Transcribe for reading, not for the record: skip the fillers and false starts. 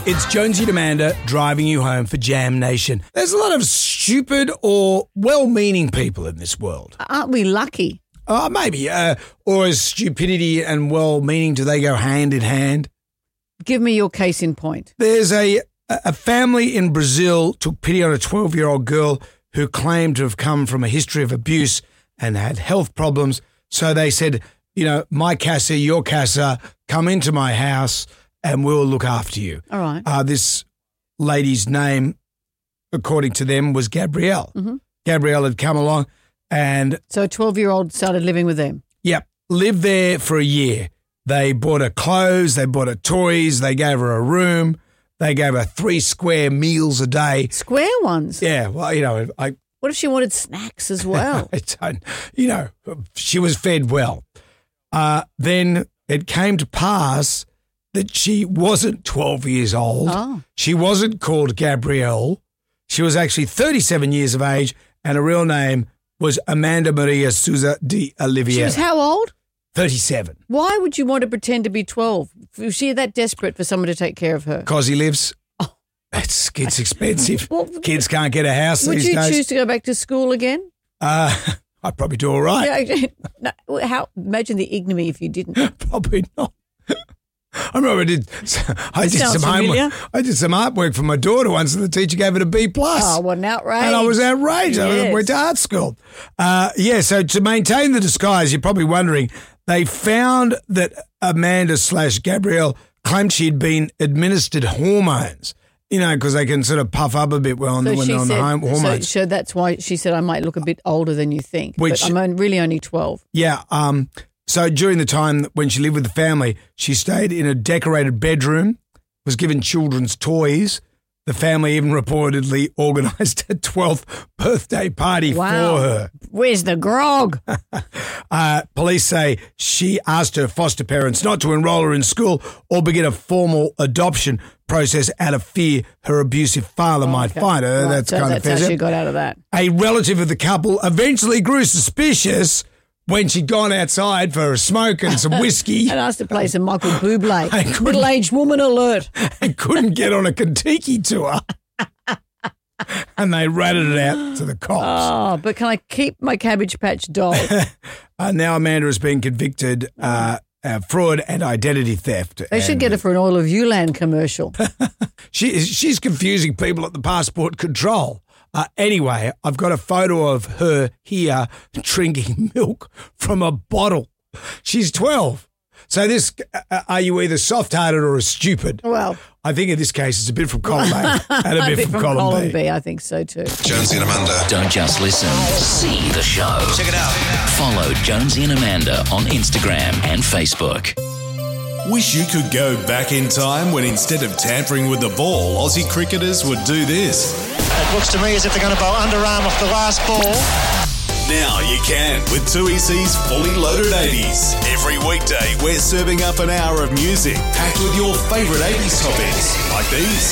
It's Jonesy and Amanda driving you home for Jam Nation. There's a lot of stupid or well-meaning people in this world. Aren't we lucky? Maybe. Or is stupidity and well-meaning, do they go hand in hand? Give me your case in point. There's a family in Brazil took pity on a 12-year-old girl who claimed to have come from a history of abuse and had health problems. So they said, my casa, your casa, come into my house and we'll look after you. All right. This lady's name, according to them, was Gabrielle. Mm-hmm. Gabrielle had come along and... So a 12-year-old started living with them? Yep. Lived there for a year. They bought her clothes, they bought her toys, they gave her a room, they gave her 3 square meals a day. Square ones? Yeah, well, What if she wanted snacks as well? She was fed well. Then it came to pass that she wasn't 12 years old. Oh. She wasn't called Gabrielle. She was actually 37 years of age, and her real name was Amanda Maria Souza de Oliveira. She was how old? 37. Why would you want to pretend to be 12? Was she that desperate for someone to take care of her? Because he lives. Oh. It's expensive. Well, kids can't get a house these days. Would you choose to go back to school again? I'd probably do all right. Yeah, imagine the ignominy if you didn't. Probably not. I remember I did some homework. I did some artwork for my daughter once, and the teacher gave it a B+. Oh, what an outrage! And I was outraged. Yes. I went to art school. So to maintain the disguise, you're probably wondering, they found that Amanda/Gabrielle claimed she'd been administered hormones. Because they can sort of puff up a bit when they're on the hormones. So that's why she said, I might look a bit older than you think, but I'm really only 12. Yeah. So during the time when she lived with the family, she stayed in a decorated bedroom, was given children's toys. The family even reportedly organised a 12th birthday party for her. Where's the grog? Police say she asked her foster parents not to enrol her in school or begin a formal adoption process out of fear her abusive father might find her. Right. That's how she got out of that. A relative of the couple eventually grew suspicious when she'd gone outside for a smoke and some whiskey. And asked to play some Michael Bublé. Middle-aged woman alert. And couldn't get on a Kentucky tour. And they ratted it out to the cops. Oh, but can I keep my Cabbage Patch doll? Now Amanda has been convicted fraud and identity theft. They should get her for an Oil of Ulan commercial. She's confusing people at the passport control. Anyway, I've got a photo of her here drinking milk from a bottle. She's 12. So are you either soft-hearted or stupid? Well, I think in this case it's a bit from column A and a bit from column B. I think so too. Jonesy and Amanda. Don't just listen, see the show. Check it out. Follow Jonesy and Amanda on Instagram and Facebook. Wish you could go back in time when instead of tampering with the ball, Aussie cricketers would do this. It looks to me as if they're going to bowl underarm off the last ball. Now you can with 2EC's Fully Loaded 80s. Every weekday, we're serving up an hour of music packed with your favourite 80s topics like these.